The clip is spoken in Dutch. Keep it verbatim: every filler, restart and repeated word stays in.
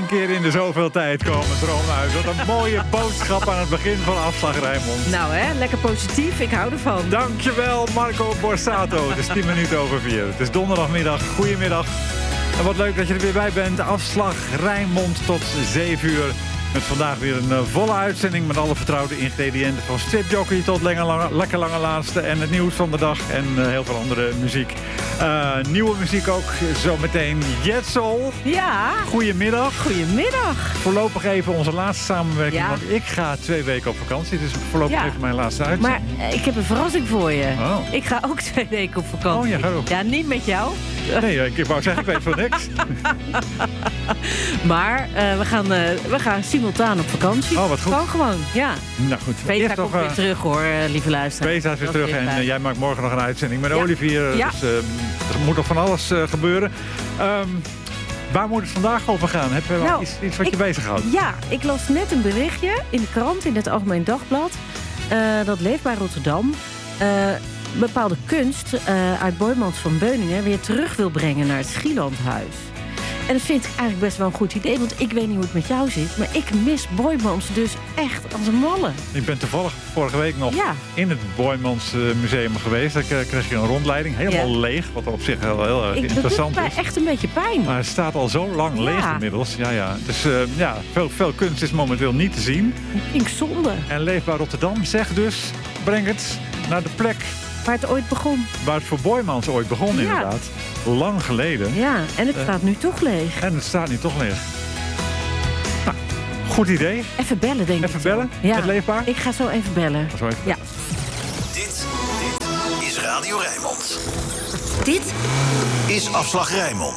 keer in de zoveel tijd komen stromen uit. Wat een mooie boodschap aan het begin van Afslag Rijnmond. Nou hè, lekker positief. Ik hou ervan. Dankjewel Marco Borsato. Het is tien minuten over vier. Het is donderdagmiddag. Goedemiddag. En wat leuk dat je er weer bij bent. Afslag Rijnmond tot zeven uur. Met vandaag weer een uh, volle uitzending met alle vertrouwde ingrediënten. Van stripjockey tot lange, lange, lekker lange laatste en het nieuws van de dag. En uh, heel veel andere muziek. Uh, nieuwe muziek ook zometeen. Jetsol. Ja. Goedemiddag. Goedemiddag. Voorlopig even onze laatste samenwerking. Ja. Want ik ga twee weken op vakantie. Dus voorlopig Ja. even mijn laatste uitzending. Maar uh, ik heb een verrassing voor je. Oh. Ik ga ook twee weken op vakantie. Oh, je gaat ook. Ja, niet met jou. Nee, ik wou zeggen, ik weet van niks. Maar uh, we, gaan, uh, we gaan simultaan op vakantie. Oh, wat goed. Kan gewoon, ja. Nou goed. Petra Eerst komt nog, weer uh, terug hoor, uh, lieve luisteraars. Petra is weer Dat terug en fijn. uh, jij maakt morgen nog een uitzending met Ja. Olivier. Ja. Dus uh, er moet nog van alles uh, gebeuren. Um, waar moet het vandaag over gaan? Heb je wel Nou, iets, iets wat ik- je bezighoudt? Ja, ik las net een berichtje in de krant, in het Algemeen Dagblad. Uh, dat Leefbaar Rotterdam uh, bepaalde kunst uh, uit Boijmans van Beuningen weer terug wil brengen naar het Schielandhuis. En dat vind ik eigenlijk best wel een goed idee, want ik weet niet hoe het met jou zit, maar ik mis Boijmans dus echt als een malle. Ik ben toevallig vorige week nog Ja. in het Boijmans uh, Museum geweest. Daar k- kreeg je een rondleiding, helemaal Ja. leeg. Wat op zich heel, heel erg Ik, dat doet interessant mij is. echt een beetje pijn. Maar het staat al zo lang Ja. leeg inmiddels. Ja, ja. Dus uh, ja, veel, veel kunst is momenteel niet te zien. Ik vind zonde. En Leefbaar Rotterdam zegt dus, breng het naar de plek Waar het ooit begon. waar het voor Boijmans ooit begon Ja. inderdaad. Lang geleden. Ja, en het Uh. staat nu toch leeg. En het staat nu toch leeg. Nou, goed idee. Even bellen, denk ik. Even zo. bellen Ja. met Leefbaar. Ik ga zo even bellen. Zo even. Ja. Dit, dit is Radio Rijnmond. Dit Is Afslag Rijnmond.